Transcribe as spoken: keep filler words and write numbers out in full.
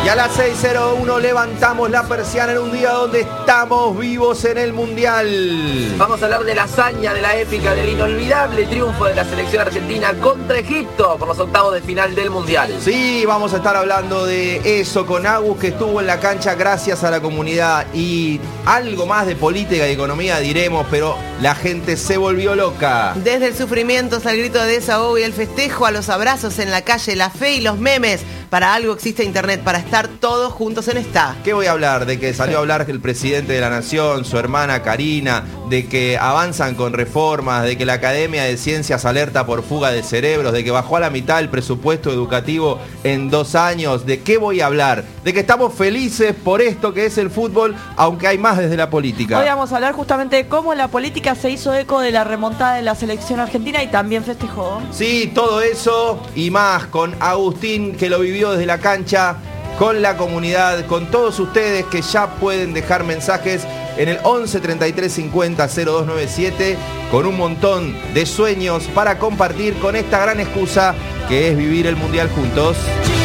Y a las seis cero uno levantamos la persiana en un día donde estamos vivos en el Mundial. Vamos a hablar de la hazaña, de la épica, del inolvidable triunfo de la selección argentina contra Egipto por los octavos de final del Mundial. Sí, vamos a estar hablando de eso con Agus, que estuvo en la cancha gracias a la comunidad, y algo más de política y economía diremos, pero la gente se volvió loca. Desde el sufrimiento hasta el grito de desahogo y el festejo, a los abrazos en la calle, la fe y los memes. Para algo existe internet, para estar todos juntos en esta. ¿Qué voy a hablar? De que salió a hablar el presidente de la Nación, su hermana Karina, de que avanzan con reformas, de que la Academia de Ciencias alerta por fuga de cerebros, de que bajó a la mitad el presupuesto educativo en dos años. ¿De qué voy a hablar? De que estamos felices por esto que es el fútbol, aunque hay más desde la política. Hoy vamos a hablar justamente de cómo la política se hizo eco de la remontada de la selección argentina y también festejó. Sí, todo eso y más con Agustín, que lo vivió desde la cancha, con la comunidad, con todos ustedes que ya pueden dejar mensajes en el once treinta y tres cincuenta cero dos noventa y siete con un montón de sueños para compartir con esta gran excusa que es vivir el Mundial juntos.